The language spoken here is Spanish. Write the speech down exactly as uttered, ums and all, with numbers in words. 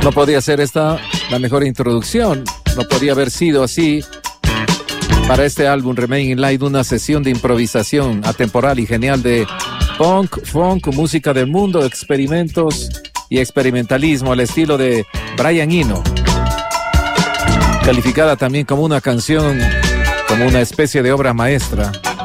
No podía ser esta la mejor introducción. No podía haber sido así para este álbum Remain in Light, una sesión de improvisación atemporal y genial de punk, funk, música del mundo, experimentos y experimentalismo al estilo de Brian Eno. Calificada también como una canción, como una especie de obra maestra.